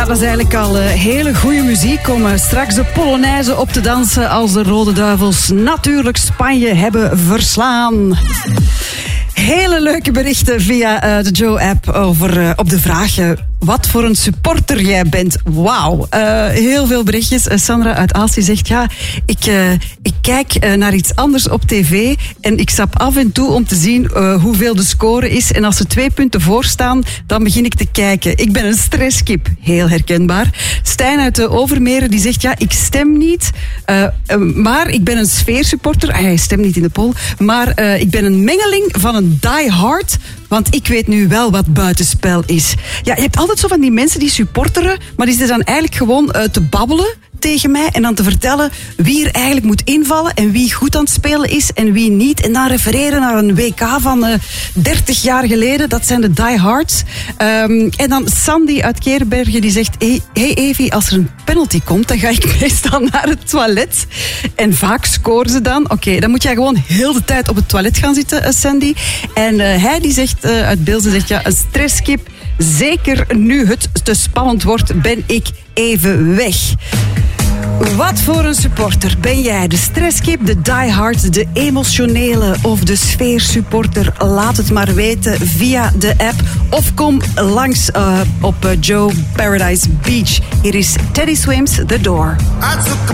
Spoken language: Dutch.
Ja, dat is eigenlijk al hele goede muziek om straks de Polonaise op te dansen als de Rode Duivels natuurlijk Spanje hebben verslaan. Hele leuke berichten via de Joe-app over op de vraag wat voor een supporter jij bent. Wauw, heel veel berichtjes. Sandra uit Aalst zegt, ja, ik kijk naar iets anders op tv en ik stap af en toe om te zien hoeveel de score is. En als er 2 punten voor staan, dan begin ik te kijken. Ik ben een stresskip. Heel herkenbaar. Stijn uit de Overmeren die zegt, ja, ik stem niet, maar ik ben een sfeersupporter. Hij stemt niet in de poll, maar ik ben een mengeling van een die-hard, want ik weet nu wel wat buitenspel is. Ja, je hebt altijd zo van die mensen die supporteren, maar die zitten dan eigenlijk gewoon te babbelen tegen mij en dan te vertellen wie er eigenlijk moet invallen en wie goed aan het spelen is en wie niet. En dan refereren naar een WK van 30 jaar geleden. Dat zijn de diehards. En dan Sandy uit Keerbergen die zegt, hey Evie, als er een penalty komt, dan ga ik meestal naar het toilet. En vaak scoren ze dan. Oké, dan moet jij gewoon heel de tijd op het toilet gaan zitten, Sandy. En hij die zegt uit Beelzen, zegt, ja, een stresskip. Zeker nu het te spannend wordt, ben ik even weg. Wat voor een supporter ben jij? De stresskip, de diehard, de emotionele of de sfeersupporter? Laat het maar weten via de app of kom langs op Joe Paradise Beach. Hier is Teddy Swims, The Door.